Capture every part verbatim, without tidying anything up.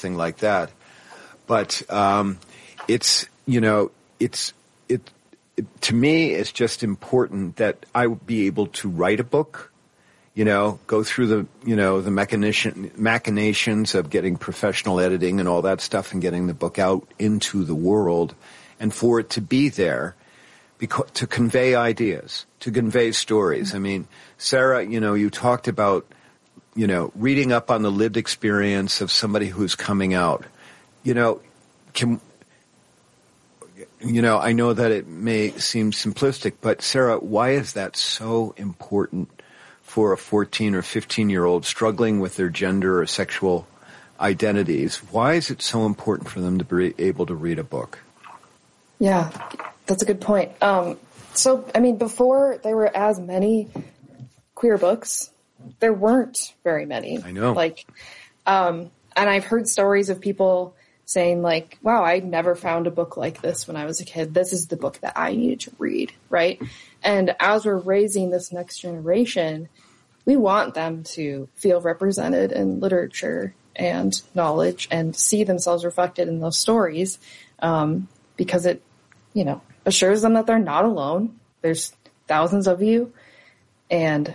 anything like that. But um, it's, you know, it's it, it to me, it's just important that I would be able to write a book, you know, go through the, you know, the machination, machinations of getting professional editing and all that stuff and getting the book out into the world, and for it to be there because, to convey ideas, to convey stories. I mean, Sarah, you know, you talked about, you know, reading up on the lived experience of somebody who's coming out. You know, can, you know, I know that it may seem simplistic, but Sarah, why is that so important for a fourteen or fifteen-year-old struggling with their gender or sexual identities? Why is it so important for them to be able to read a book? Yeah, that's a good point. Um, so, I mean, before there were as many queer books, there weren't very many. I know. Like, um, and I've heard stories of people saying like, wow, I never found a book like this when I was a kid. This is the book that I needed to read, right? And as we're raising this next generation, we want them to feel represented in literature and knowledge and see themselves reflected in those stories, um, because it, you know, assures them that they're not alone. There's thousands of you, and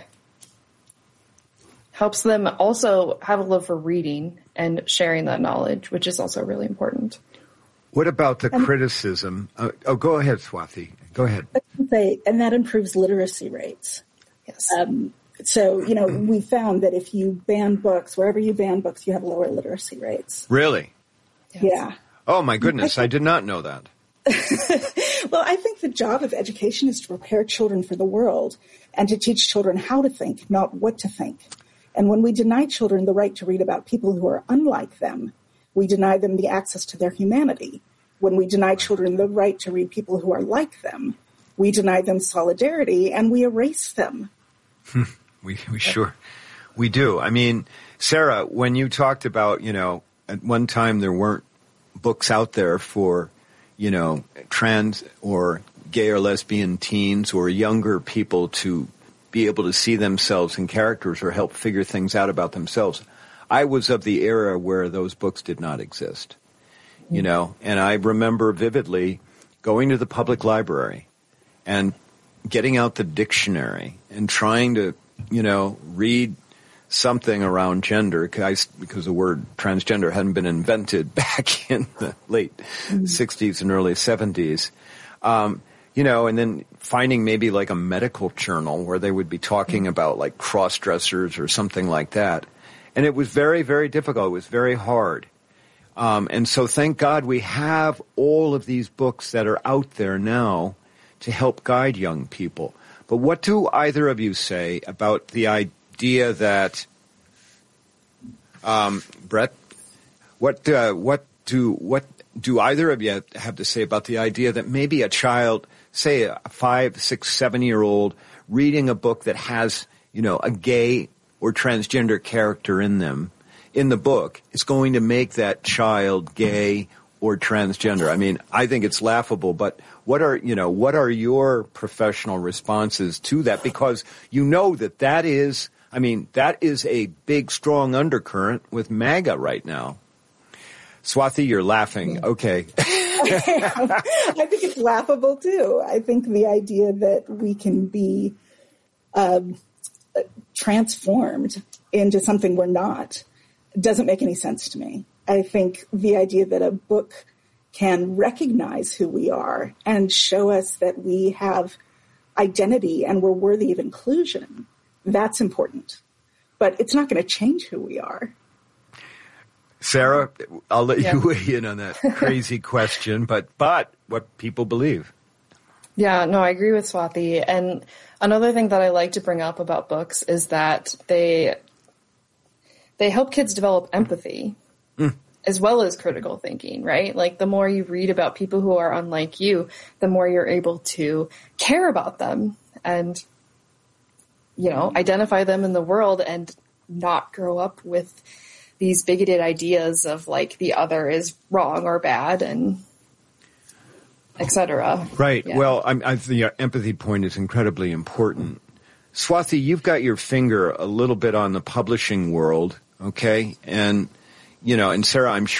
helps them also have a love for reading and sharing that knowledge, which is also really important. What about the um, criticism? Uh, oh, go ahead, Swathi. Go ahead. I can say, and that improves literacy rates. Yes. Um, so, you know, we found that if you ban books, wherever you ban books, you have lower literacy rates. Really? Yes. Yeah. Oh, my goodness. I, I did not know that. Well, I think the job of education is to prepare children for the world and to teach children how to think, not what to think. And when we deny children the right to read about people who are unlike them, we deny them the access to their humanity. When we deny children the right to read people who are like them, we deny them solidarity and we erase them. we we sure, we do. I mean, Sarah, when you talked about, you know, at one time there weren't books out there for, you know, trans or gay or lesbian teens or younger people to be able to see themselves in characters or help figure things out about themselves. I was of the era where those books did not exist, you know, and I remember vividly going to the public library and getting out the dictionary and trying to, you know, read something around gender, because the word transgender hadn't been invented back in the late mm-hmm. sixties and early seventies. Um, You know, and then finding maybe like a medical journal where they would be talking about like cross-dressers or something like that. And it was very, very difficult. It was very hard. Um, and so thank God we have all of these books that are out there now to help guide young people. But what do either of you say about the idea that, um, Brett, what, uh, what do, what do either of you have to say about the idea that maybe a child, say a five, six, seven-year-old reading a book that has, you know, a gay or transgender character in them, in the book, is going to make that child gay or transgender? I mean, I think it's laughable, but what are, you know, what are your professional responses to that? Because you know that that is, I mean, that is a big, strong undercurrent with MAGA right now. Swathi, you're laughing. Okay. I think it's laughable, too. I think the idea that we can be um, transformed into something we're not doesn't make any sense to me. I think the idea that a book can recognize who we are and show us that we have identity and we're worthy of inclusion, that's important. But it's not going to change who we are. Sarah, I'll let yeah. you weigh in on that crazy question, but but what people believe. Yeah, no, I agree with Swathi. And another thing that I like to bring up about books is that they they help kids develop empathy mm. as well as critical thinking, right? Like the more you read about people who are unlike you, the more you're able to care about them and, you know, identify them in the world and not grow up with these bigoted ideas of like the other is wrong or bad and et cetera. Right. Yeah. Well, I'm, I, the empathy point is incredibly important. Swathi, you've got your finger a little bit on the publishing world, okay? And, you know, and Sarah, I'm sure